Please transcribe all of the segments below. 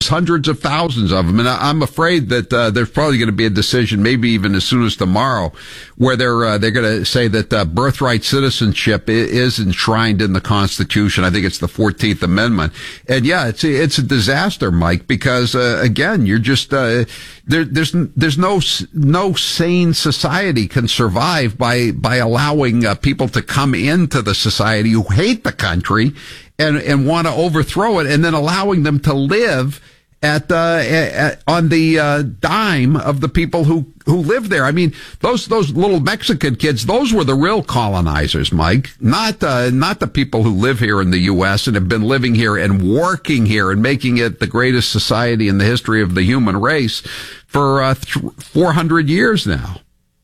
There's hundreds of thousands of them. And I'm afraid that there's probably going to be a decision, maybe even as soon as tomorrow, where they're going to say that birthright citizenship is enshrined in the Constitution. I think it's the 14th Amendment. And yeah, it's a disaster, Mike, because again, you're just there's no sane society can survive by allowing people to come into the society who hate the country and want to overthrow it, and then allowing them to live on the dime of the people who live there. I mean, those little Mexican kids, those were the real colonizers, Mike, not the people who live here in the U.S. and have been living here and working here and making it the greatest society in the history of the human race for 400 years now.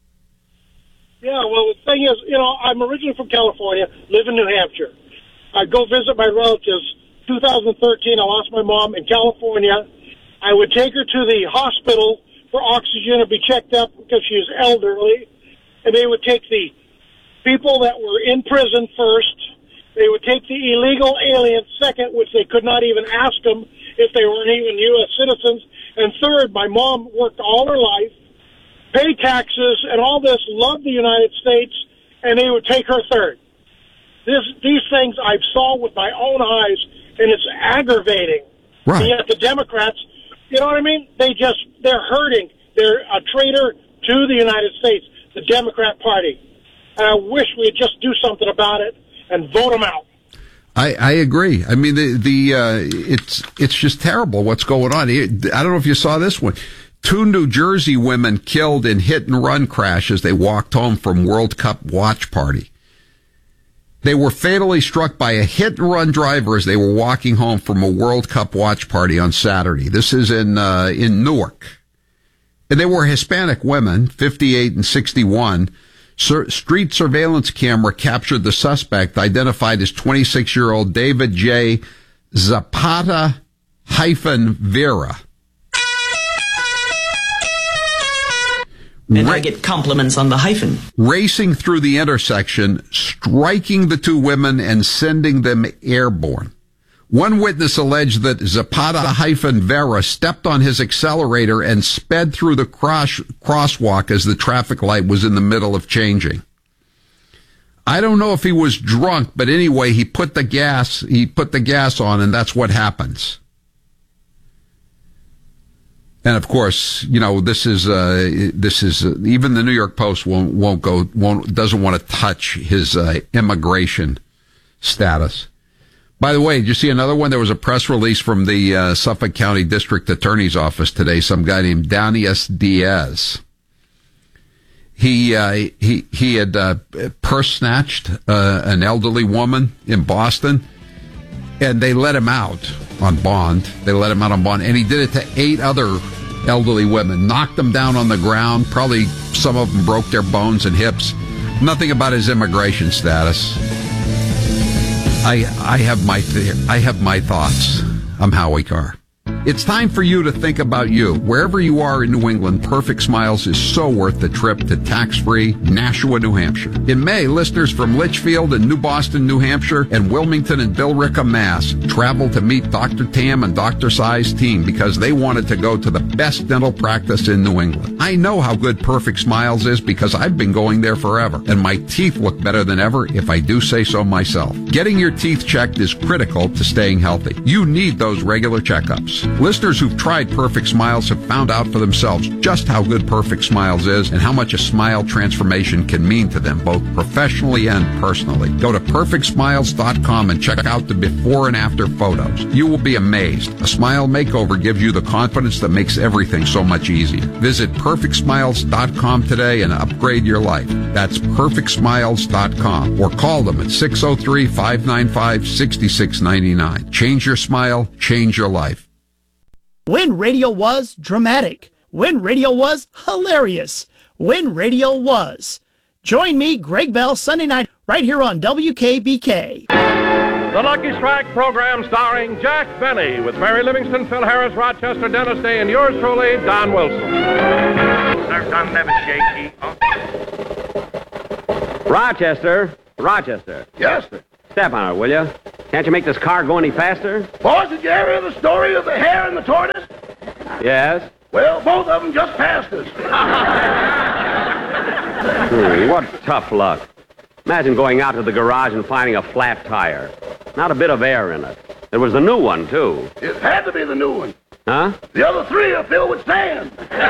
Yeah, well, the thing is, I'm originally from California, live in New Hampshire. I go visit my relatives. 2013, I lost my mom in California. I would take her to the hospital for oxygen and be checked up because she was elderly. And they would take the people that were in prison first. They would take the illegal aliens second, which they could not even ask them if they weren't even U.S. citizens. And third, my mom worked all her life, paid taxes and all this, loved the United States, and they would take her third. These things I saw with my own eyes, and it's aggravating. Right. And yet the Democrats, you know what I mean? They're hurting. They're a traitor to the United States, the Democrat Party. And I wish we'd just do something about it and vote them out. I agree. I mean, it's just terrible what's going on. I don't know if you saw this one. 2 New Jersey women killed in hit-and-run crashes. They walked home from World Cup watch party. They were fatally struck by a hit-and-run driver as they were walking home from a World Cup watch party on Saturday. This is in Newark. And they were Hispanic women, 58 and 61. Street surveillance camera captured the suspect, identified as 26-year-old David J. Zapata-Vera. And I get compliments on the hyphen. Racing through the intersection, striking the 2 women and sending them airborne. One witness alleged that Zapata-Vera stepped on his accelerator and sped through the crosswalk as the traffic light was in the middle of changing. I don't know if he was drunk, but anyway, he put the gas on, and that's what happens. And of course, this is even the New York Post doesn't want to touch his immigration status. By the way, did you see another one? There was a press release from the Suffolk County District Attorney's Office today. Some guy named Danius Diaz. He had purse snatched an elderly woman in Boston, and they let him out on bond. And he did it to 8 other elderly women, knocked them down on the ground. Probably some of them broke their bones and hips. Nothing about his immigration status. I have my thoughts. I'm Howie Carr. It's time for you to think about you. Wherever you are in New England, Perfect Smiles is so worth the trip to tax-free Nashua, New Hampshire. In May, listeners from Litchfield and New Boston, New Hampshire, and Wilmington and Billerica, Mass, traveled to meet Dr. Tam and Dr. Sai's team because they wanted to go to the best dental practice in New England. I know how good Perfect Smiles is because I've been going there forever, and my teeth look better than ever if I do say so myself. Getting your teeth checked is critical to staying healthy. You need those regular checkups. Listeners who've tried Perfect Smiles have found out for themselves just how good Perfect Smiles is and how much a smile transformation can mean to them, both professionally and personally. Go to PerfectSmiles.com and check out the before and after photos. You will be amazed. A smile makeover gives you the confidence that makes everything so much easier. Visit PerfectSmiles.com today and upgrade your life. That's PerfectSmiles.com, or call them at 603-595-6699. Change your smile, change your life. When radio was dramatic. When radio was hilarious. When radio was. Join me, Greg Bell, Sunday night, right here on WKBK. The Lucky Strike program starring Jack Benny with Mary Livingston, Phil Harris, Rochester, Dennis Day, and yours truly, Don Wilson. Sir, Don never shaky. Huh? Rochester. Yes, sir. Step on it, will you? Can't you make this car go any faster? Boys, did you ever hear the story of the hare and the tortoise? Yes? Well, both of them just passed us. What tough luck. Imagine going out to the garage and finding a flat tire. Not a bit of air in it. There was the new one, too. It had to be the new one. Huh? The other three are filled with sand.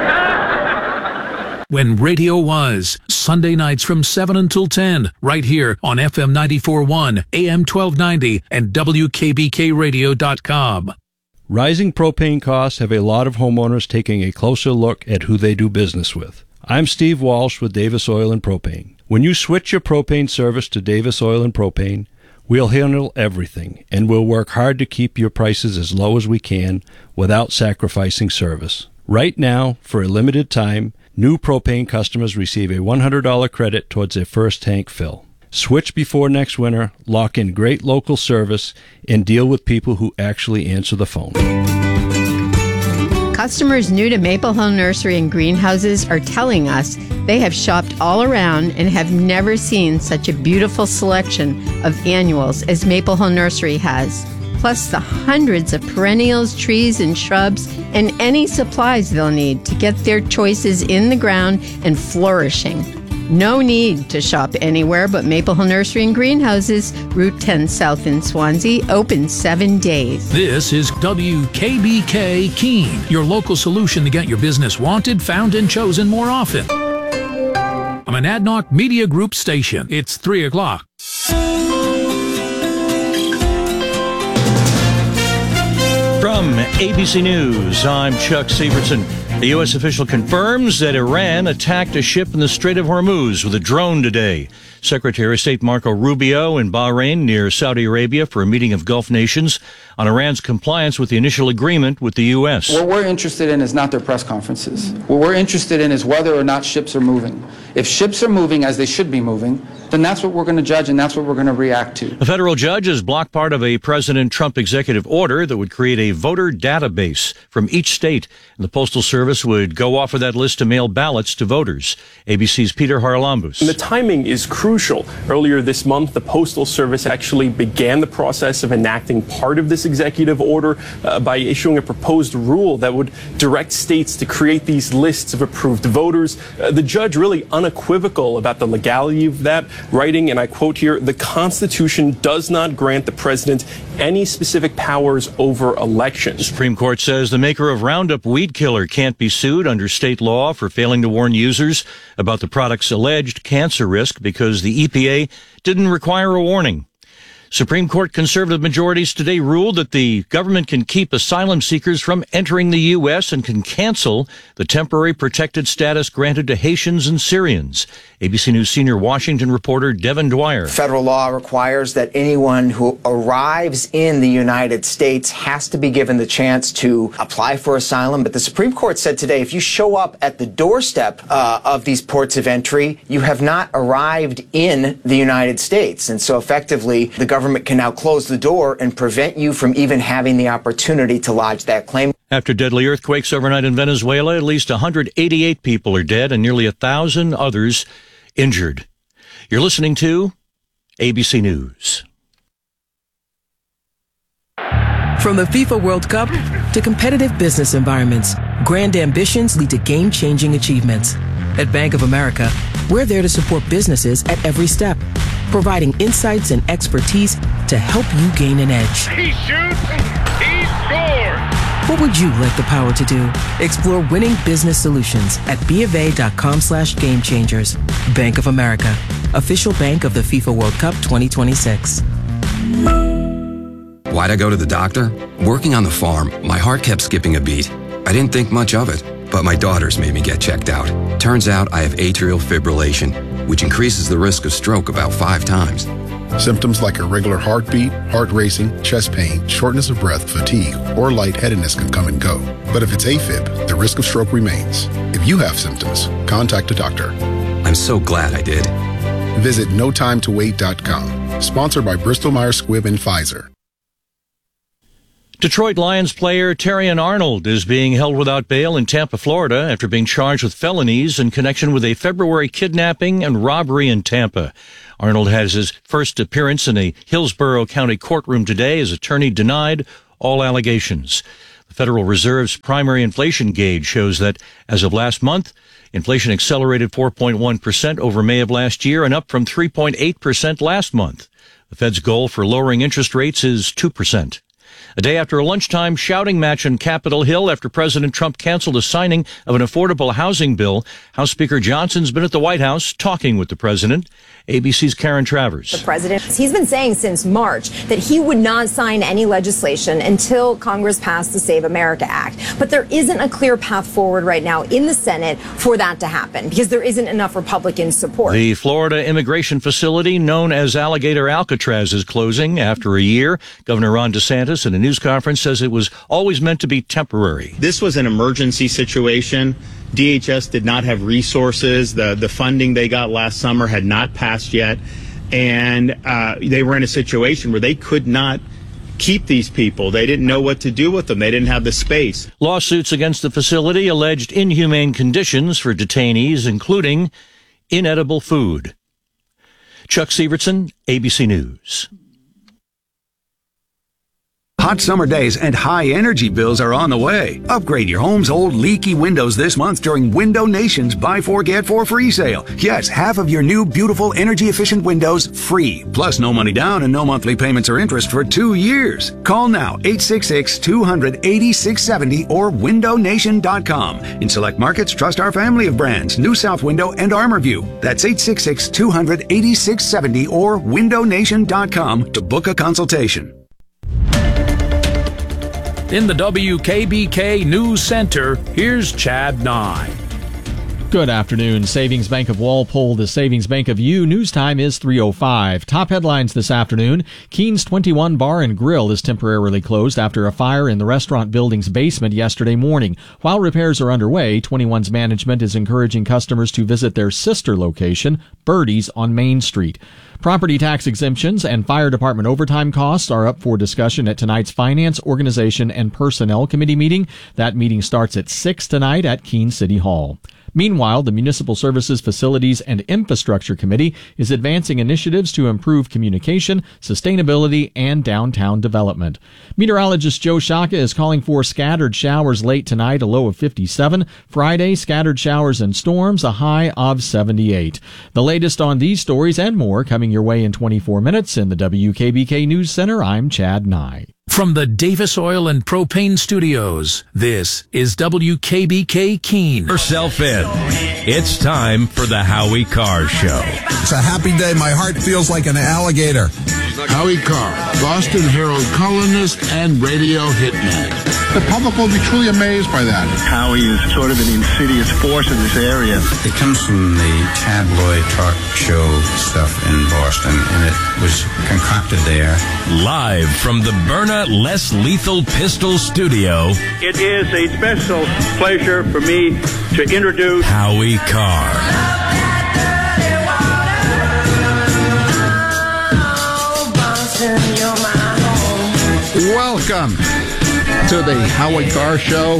When Radio Was, Sunday nights from 7 until 10, right here on FM 94.1, AM 1290, and WKBKRadio.com. Rising propane costs have a lot of homeowners taking a closer look at who they do business with. I'm Steve Walsh with Davis Oil and Propane. When you switch your propane service to Davis Oil and Propane, we'll handle everything, and we'll work hard to keep your prices as low as we can without sacrificing service. Right now, for a limited time, new propane customers receive a $100 credit towards their first tank fill. Switch before next winter, lock in great local service, and deal with people who actually answer the phone. Customers new to Maple Hill Nursery and Greenhouses are telling us they have shopped all around and have never seen such a beautiful selection of annuals as Maple Hill Nursery has. Plus the hundreds of perennials, trees, and shrubs, and any supplies they'll need to get their choices in the ground and flourishing. No need to shop anywhere but Maple Hill Nursery and Greenhouses, Route 10 South in Swansea, open 7 days. This is WKBK Keene, your local solution to get your business wanted, found, and chosen more often. I'm an Adnoc Media Group station. It's 3 o'clock. From ABC News, I'm Chuck Sievertson. A U.S. official confirms that Iran attacked a ship in the Strait of Hormuz with a drone today. Secretary of State Marco Rubio in Bahrain near Saudi Arabia for a meeting of Gulf nations on Iran's compliance with the initial agreement with the U.S. What we're interested in is not their press conferences. What we're interested in is whether or not ships are moving. If ships are moving as they should be moving, then that's what we're going to judge and that's what we're going to react to. A federal judge has blocked part of a President Trump executive order that would create a voter database from each state. And the Postal Service would go off of that list to mail ballots to voters. ABC's Peter Haralambous. And the timing is crucial. Earlier this month, the Postal Service actually began the process of enacting part of this executive order by issuing a proposed rule that would direct states to create these lists of approved voters. The judge really unequivocal about the legality of that, writing, and I quote here, "The Constitution does not grant the president any specific powers over elections." The Supreme Court says the maker of Roundup weed killer can't be sued under state law for failing to warn users about the product's alleged cancer risk because the EPA didn't require a warning. Supreme Court conservative majorities today ruled that the government can keep asylum seekers from entering the U.S. and can cancel the temporary protected status granted to Haitians and Syrians. ABC News senior Washington reporter Devin Dwyer. Federal law requires that anyone who arrives in the United States has to be given the chance to apply for asylum. But the Supreme Court said today, if you show up at the doorstep of these ports of entry, you have not arrived in the United States. And so effectively, the government can now close the door and prevent you from even having the opportunity to lodge that claim. After deadly earthquakes overnight in Venezuela, at least 188 people are dead and nearly 1,000 others injured. You're listening to ABC News. From the FIFA World Cup to competitive business environments, grand ambitions lead to game-changing achievements. At Bank of America, we're there to support businesses at every step, providing insights and expertise to help you gain an edge. He shoots, he scores! What would you like the power to do? Explore winning business solutions at BofA.com/gamechangers. Bank of America, official bank of the FIFA World Cup 2026. Why'd I go to the doctor? Working on the farm, my heart kept skipping a beat. I didn't think much of it, but my daughters made me get checked out. Turns out I have atrial fibrillation, which increases the risk of stroke about 5 times. Symptoms like irregular heartbeat, heart racing, chest pain, shortness of breath, fatigue, or lightheadedness can come and go. But if it's AFib, the risk of stroke remains. If you have symptoms, contact a doctor. I'm so glad I did. Visit notimetowait.com. Sponsored by Bristol-Myers Squibb and Pfizer. Detroit Lions player Terrion Arnold is being held without bail in Tampa, Florida, after being charged with felonies in connection with a February kidnapping and robbery in Tampa. Arnold has his first appearance in a Hillsborough County courtroom today. His attorney denied all allegations. The Federal Reserve's primary inflation gauge shows that as of last month, inflation accelerated 4.1% over May of last year and up from 3.8% last month. The Fed's goal for lowering interest rates is 2%. A day after a lunchtime shouting match on Capitol Hill after President Trump canceled a signing of an affordable housing bill, House Speaker Johnson's been at the White House talking with the president. ABC's Karen Travers. The president, he's been saying since March that he would not sign any legislation until Congress passed the Save America Act. But there isn't a clear path forward right now in the Senate for that to happen because there isn't enough Republican support. The Florida immigration facility known as Alligator Alcatraz is closing after a year. Governor Ron DeSantis in a news conference says it was always meant to be temporary. This was an emergency situation. DHS did not have resources. The funding they got last summer had not passed yet. And they were in a situation where they could not keep these people. They didn't know what to do with them. They didn't have the space. Lawsuits against the facility alleged inhumane conditions for detainees, including inedible food. Chuck Sievertson, ABC News. Hot summer days and high energy bills are on the way. Upgrade your home's old leaky windows this month during Window Nation's Buy 4 Get 4 free sale. Yes, half of your new beautiful energy efficient windows free. Plus no money down and no monthly payments or interest for 2 years. Call now 866-200-8670 or windownation.com. In select markets, trust our family of brands, New South Window and ArmorView. That's 866-200-8670 or windownation.com to book a consultation. In the WKBK News Center, here's Chad Nye. Good afternoon. Savings Bank of Walpole to Savings Bank of You. News time is 3:05. Top headlines this afternoon. Keen's 21 Bar and Grill is temporarily closed after a fire in the restaurant building's basement yesterday morning. While repairs are underway, 21's management is encouraging customers to visit their sister location, Birdie's on Main Street. Property tax exemptions and fire department overtime costs are up for discussion at tonight's Finance, Organization, and Personnel Committee meeting. That meeting starts at 6 tonight at Keene City Hall. Meanwhile, the Municipal Services, Facilities, and Infrastructure Committee is advancing initiatives to improve communication, sustainability, and downtown development. Meteorologist Joe Shaka is calling for scattered showers late tonight, a low of 57. Friday, scattered showers and storms, a high of 78. The latest on these stories and more coming your way in 24 minutes. In the WKBK News Center, I'm Chad Nye. From the Davis Oil and Propane Studios, this is WKBK Keene. Yourself in. It's time for the Howie Carr Show. It's a happy day. My heart feels like an alligator. Howie Carr, Boston Herald columnist and radio hitman. The public will be truly amazed by that. Howie is sort of an insidious force in this area. It comes from the tabloid talk show stuff in Boston, and it was concocted there. Live from the Byrna Less Lethal Pistol Studio, it is a special pleasure for me to introduce Howie Carr. Welcome to the Howie Carr Show,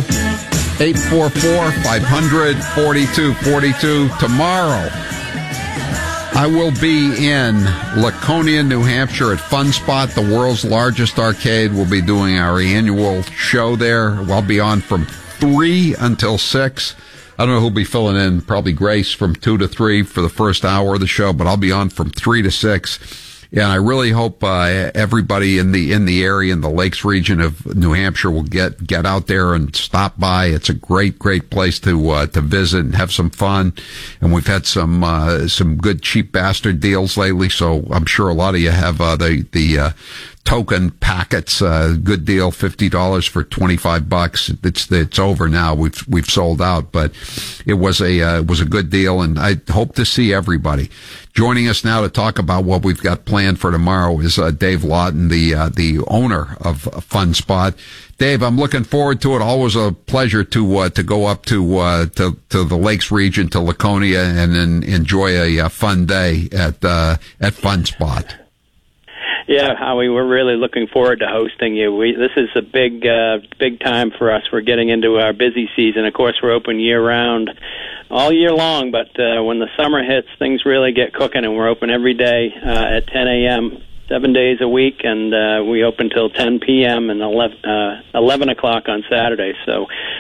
844-500-4242. Tomorrow, I will be in Laconia, New Hampshire at Fun Spot, the world's largest arcade. We'll be doing our annual show there. I'll be on from 3 until 6. I don't know who'll be filling in, probably Grace from 2 to 3 for the first hour of the show, but I'll be on from 3 to 6. And I really hope everybody in the area, in the Lakes region of New Hampshire, will get out there and stop by. It's a great place to visit and have some fun. And we've had some good cheap bastard deals lately, so I'm sure a lot of you have the token packets. Good deal, $50 for $25. It's over now. We've sold out, but it was a good deal, and I hope to see everybody. Joining us now to talk about what we've got planned for tomorrow is Dave Lawton, the owner of Fun Spot. Dave, I'm looking forward to it. Always a pleasure to go up to the Lakes region, to Laconia, and then enjoy a fun day at Fun Spot. Yeah, Howie, we're really looking forward to hosting you. This is a big time for us. We're getting into our busy season. Of course, we're open year-round, all year long, but when the summer hits, things really get cooking, and we're open every day at 10 a.m. 7 days a week, and we open till 10 p.m. and 11 o'clock on Saturday. So